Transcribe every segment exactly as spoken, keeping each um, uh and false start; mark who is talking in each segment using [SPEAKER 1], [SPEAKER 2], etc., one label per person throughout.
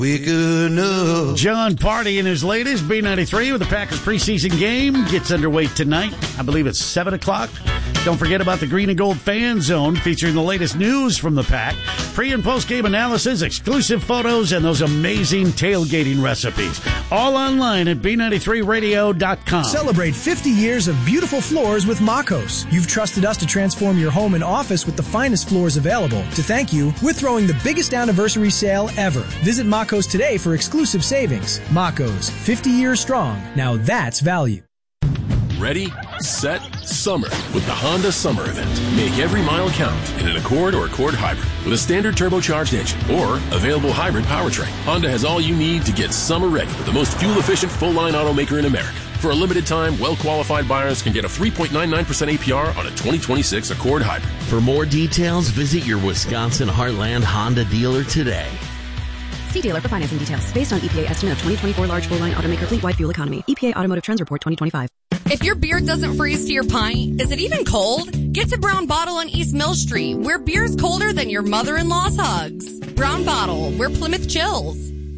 [SPEAKER 1] Quick enough.
[SPEAKER 2] John Party in his latest B ninety-three with the Packers preseason game gets underway tonight. I believe it's seven o'clock. Don't forget about the Green and Gold Fan Zone featuring the latest news from the Pack, pre- and post-game analysis, exclusive photos, and those amazing tailgating recipes. All online at B ninety-three radio dot com.
[SPEAKER 3] Celebrate fifty years of beautiful floors with Makos. You've trusted us to transform your home and office with the finest floors available. To thank you, we're throwing the biggest anniversary sale ever. Visit Makos today for exclusive savings. Makos, fifty years strong. Now that's value.
[SPEAKER 4] Ready, set, summer with the Honda Summer Event. Make every mile count in an Accord or Accord Hybrid with a standard turbocharged engine or available hybrid powertrain. Honda has all you need to get summer ready with the most fuel-efficient full-line automaker in America. For a limited time, well-qualified buyers can get a three point nine nine percent A P R on a twenty twenty-six Accord Hybrid.
[SPEAKER 5] For more details, visit your Wisconsin Heartland Honda dealer today.
[SPEAKER 6] See dealer for financing details. Based on E P A estimate of twenty twenty-four large full-line automaker fleet-wide fuel economy. E P A Automotive Trends Report twenty twenty-five.
[SPEAKER 7] If your beer doesn't freeze to your pint, is it even cold? Get to Brown Bottle on East Mill Street, where beer's colder than your mother-in-law's hugs. Brown Bottle, where Plymouth chills.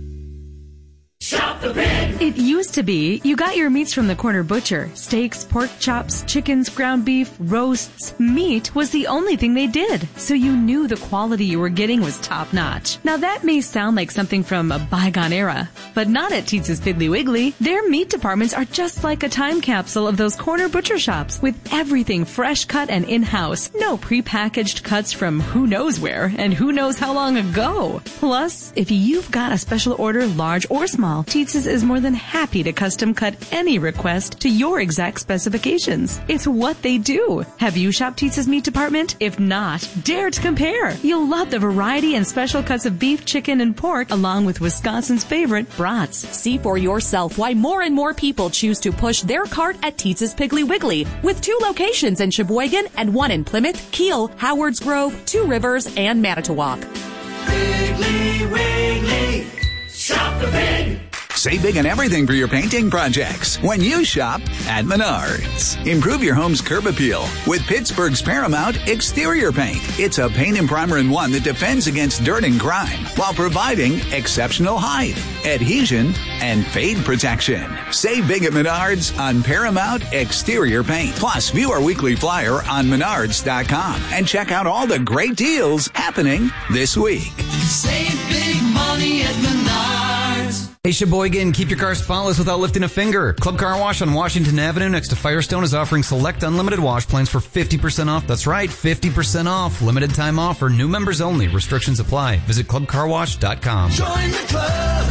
[SPEAKER 8] Shop the Pig.
[SPEAKER 9] It used to be you got your meats from the corner butcher. Steaks, pork chops, chickens, ground beef, roasts. Meat was the only thing they did, so you knew the quality you were getting was top-notch. Now that may sound like something from a bygone era, but not at Teetz's Piggly Wiggly. Their meat departments are just like a time capsule of those corner butcher shops, with everything fresh cut and in-house. No prepackaged cuts from who knows where and who knows how long ago. Plus, if you've got a special order, large or small, Teetz's is more than happy to custom cut any request to your exact specifications. It's what they do. Have you shopped Teetz's meat department? If not, dare to compare. You'll love the variety and special cuts of beef, chicken, and pork, along with Wisconsin's favorite brats.
[SPEAKER 10] See for yourself why more and more people choose to push their cart at Teetz's Piggly Wiggly, with two locations in Sheboygan and one in Plymouth, Kiel, Howards Grove, Two Rivers, and Manitowoc.
[SPEAKER 8] Piggly Wiggly. Shop the Pig.
[SPEAKER 11] Save big on everything for your painting projects when you shop at Menards. Improve your home's curb appeal with Pittsburgh's Paramount Exterior Paint. It's a paint and primer in one that defends against dirt and grime while providing exceptional height, adhesion, and fade protection. Save big at Menards on Paramount Exterior Paint. Plus, view our weekly flyer on menards dot com and check out all the great deals happening this week.
[SPEAKER 8] Save big money at Menards.
[SPEAKER 12] Hey Sheboygan, keep your car spotless without lifting a finger. Club Car Wash on Washington Avenue next to Firestone is offering select unlimited wash plans for fifty percent off. That's right, fifty percent off. Limited time offer. New members only. Restrictions apply. Visit club car wash dot com.
[SPEAKER 8] Join the club.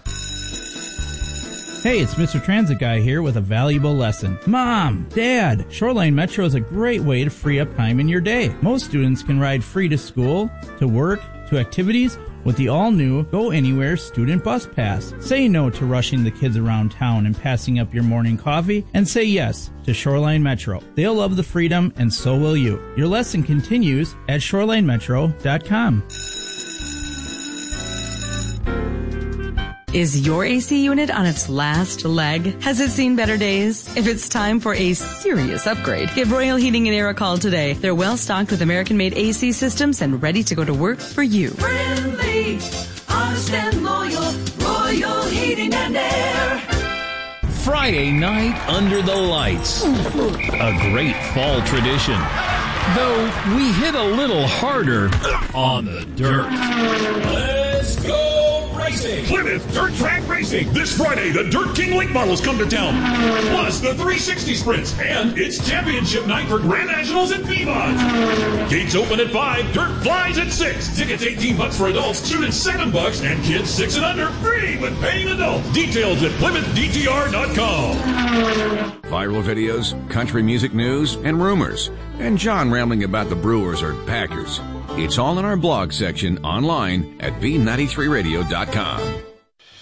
[SPEAKER 13] Hey, it's Mister Transit Guy here with a valuable lesson. Mom, Dad, Shoreline Metro is a great way to free up time in your day. Most students can ride free to school, to work, to activities with the all-new Go Anywhere Student Bus Pass. Say no to rushing the kids around town and passing up your morning coffee, and say yes to Shoreline Metro. They'll love the freedom, and so will you. Your lesson continues at shoreline metro dot com.
[SPEAKER 9] Is your A C unit on its last leg? Has it seen better days? If it's time for a serious upgrade, give Royal Heating and Air a call today. They're well stocked with American-made A C systems and ready to go to work for you.
[SPEAKER 8] Friendly, honest and loyal, Royal Heating and Air.
[SPEAKER 14] Friday night under the lights. A great fall tradition. Though we hit a little harder on the dirt.
[SPEAKER 15] Let's go racing! Plymouth Dirt Track Racing. This Friday, the Dirt King late models come to town. Plus the three sixty sprints. And it's championship night for Grand Nationals and V MODs. Gates open at five. Dirt flies at six. Tickets eighteen bucks for adults. Students seven bucks. And kids six and under free with paying adults. Details at plymouth d t r dot com.
[SPEAKER 16] Viral videos, country music news, and rumors. And John rambling about the Brewers or Packers. It's all in our blog section online at b ninety-three radio dot com.